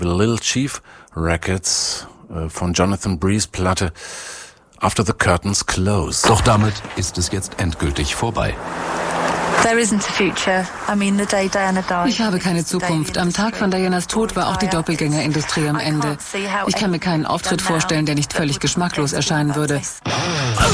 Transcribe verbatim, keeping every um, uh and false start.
The Little Chief Records äh, von Jonathan Breeze Platte After the Curtains Close. Doch damit ist es jetzt endgültig vorbei. Ich habe keine Zukunft. Am Tag von Dianas Tod war auch die Doppelgängerindustrie am Ende. Ich kann mir keinen Auftritt vorstellen, der nicht völlig geschmacklos erscheinen würde.